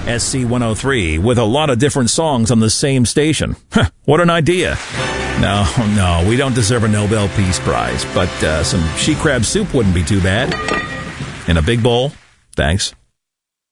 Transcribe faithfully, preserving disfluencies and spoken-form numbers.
S C one oh three, with a lot of different songs on the same station. Huh, what an idea. No, no, we don't deserve a Nobel Peace Prize, but uh, some she crab soup wouldn't be too bad. In a big bowl. Thanks.